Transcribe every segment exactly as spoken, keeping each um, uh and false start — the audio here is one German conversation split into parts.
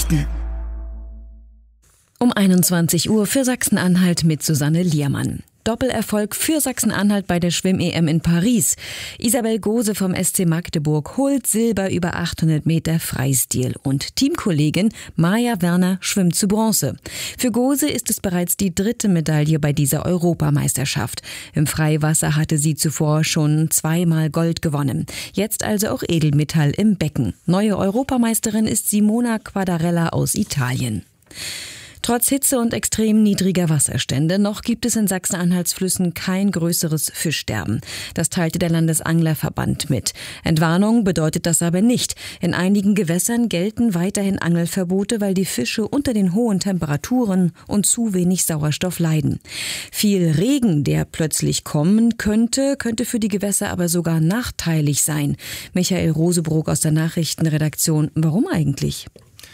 Nachrichten. Um einundzwanzig Uhr für Sachsen-Anhalt mit Susanne Liermann. Doppelerfolg für Sachsen-Anhalt bei der Schwimm-E M in Paris. Isabel Gose vom S C Magdeburg holt Silber über achthundert Meter Freistil und Teamkollegin Maja Werner schwimmt zu Bronze. Für Gose ist es bereits die dritte Medaille bei dieser Europameisterschaft. Im Freiwasser hatte sie zuvor schon zweimal Gold gewonnen. Jetzt also auch Edelmetall im Becken. Neue Europameisterin ist Simona Quadarella aus Italien. Trotz Hitze und extrem niedriger Wasserstände noch gibt es in Sachsen-Anhalts Flüssen kein größeres Fischsterben. Das teilte der Landesanglerverband mit. Entwarnung bedeutet das aber nicht. In einigen Gewässern gelten weiterhin Angelverbote, weil die Fische unter den hohen Temperaturen und zu wenig Sauerstoff leiden. Viel Regen, der plötzlich kommen könnte, könnte für die Gewässer aber sogar nachteilig sein. Michael Rosebrook aus der Nachrichtenredaktion. Warum eigentlich?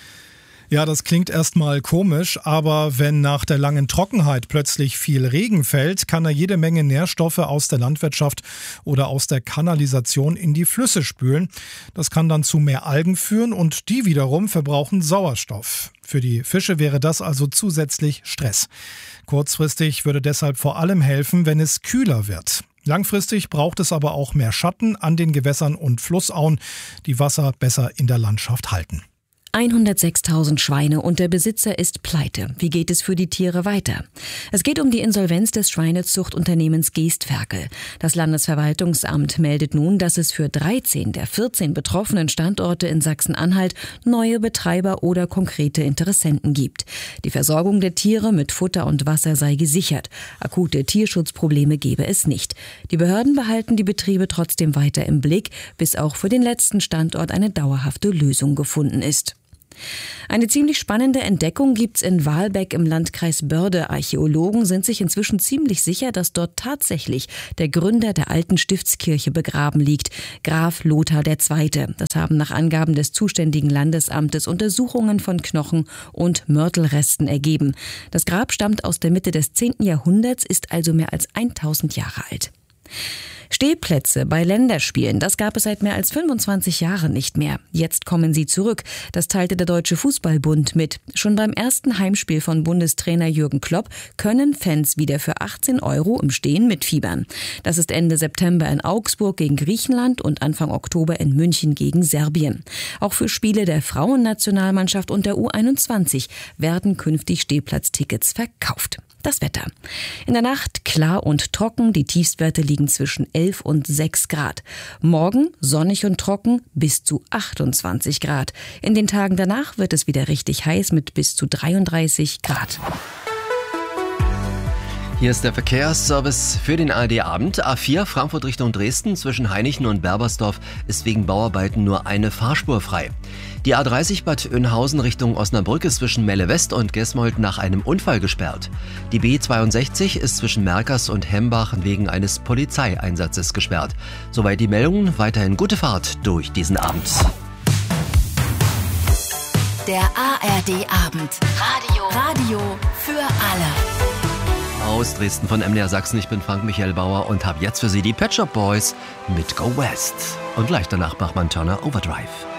Ja, das klingt erstmal komisch, aber wenn nach der langen Trockenheit plötzlich viel Regen fällt, kann er jede Menge Nährstoffe aus der Landwirtschaft oder aus der Kanalisation in die Flüsse spülen. Das kann dann zu mehr Algen führen und die wiederum verbrauchen Sauerstoff. Für die Fische wäre das also zusätzlich Stress. Kurzfristig würde deshalb vor allem helfen, wenn es kühler wird. Langfristig braucht es aber auch mehr Schatten an den Gewässern und Flussauen, die Wasser besser in der Landschaft halten. hundertsechstausend Schweine und der Besitzer ist pleite. Wie geht es für die Tiere weiter? Es geht um die Insolvenz des Schweinezuchtunternehmens Geestferkel. Das Landesverwaltungsamt meldet nun, dass es für dreizehn der vierzehn betroffenen Standorte in Sachsen-Anhalt neue Betreiber oder konkrete Interessenten gibt. Die Versorgung der Tiere mit Futter und Wasser sei gesichert. Akute Tierschutzprobleme gebe es nicht. Die Behörden behalten die Betriebe trotzdem weiter im Blick, bis auch für den letzten Standort eine dauerhafte Lösung gefunden ist. Eine ziemlich spannende Entdeckung gibt's in Wahlbeck im Landkreis Börde. Archäologen sind sich inzwischen ziemlich sicher, dass dort tatsächlich der Gründer der alten Stiftskirche begraben liegt, Graf Lothar der Zweite. Das haben nach Angaben des zuständigen Landesamtes Untersuchungen von Knochen und Mörtelresten ergeben. Das Grab stammt aus der Mitte des zehnten Jahrhunderts, ist also mehr als tausend Jahre alt. Stehplätze bei Länderspielen, das gab es seit mehr als fünfundzwanzig Jahren nicht mehr. Jetzt kommen sie zurück. Das teilte der Deutsche Fußballbund mit. Schon beim ersten Heimspiel von Bundestrainer Jürgen Klopp können Fans wieder für achtzehn Euro im Stehen mitfiebern. Das ist Ende September in Augsburg gegen Griechenland und Anfang Oktober in München gegen Serbien. Auch für Spiele der Frauennationalmannschaft und der U einundzwanzig werden künftig Stehplatztickets verkauft. Das Wetter. In der Nacht klar und trocken, die Tiefstwerte liegen zwischen elf und sechs Grad. Morgen sonnig und trocken bis zu achtundzwanzig Grad. In den Tagen danach wird es wieder richtig heiß mit bis zu dreiunddreißig Grad. Hier ist der Verkehrsservice für den A R D-Abend. A vier Frankfurt Richtung Dresden zwischen Hainichen und Berbersdorf ist wegen Bauarbeiten nur eine Fahrspur frei. Die A dreißig Bad Oeynhausen Richtung Osnabrück ist zwischen Melle West und Gesmold nach einem Unfall gesperrt. Die B zweiundsechzig ist zwischen Merkers und Hembach wegen eines Polizeieinsatzes gesperrt. Soweit die Meldungen. Weiterhin gute Fahrt durch diesen Abend. Der A R D-Abend. Radio. Radio für alle. Aus Dresden von M D R Sachsen, ich bin Frank-Michael Bauer und habe jetzt für Sie die Pet Shop Boys mit Go West. Und gleich danach Bachmann Turner Overdrive.